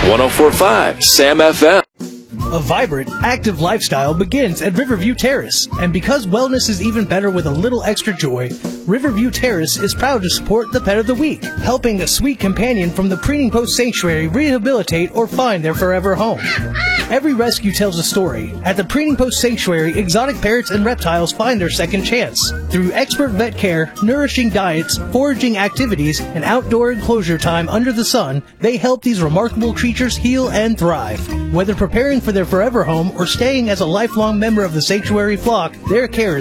104.5 Sam FM. A vibrant, active lifestyle begins at Riverview Terrace, and because wellness is even better with a little extra joy, Riverview Terrace is proud to support the Pet of the Week, helping a sweet companion from the Preening Post Sanctuary rehabilitate or find their forever home. Every rescue tells a story. At the Preening Post Sanctuary, exotic parrots and reptiles find their second chance. Through expert vet care, nourishing diets, foraging activities, and outdoor enclosure time under the sun, they help these remarkable creatures heal and thrive. Whether preparing for their forever home or staying as a lifelong member of the sanctuary flock, their care is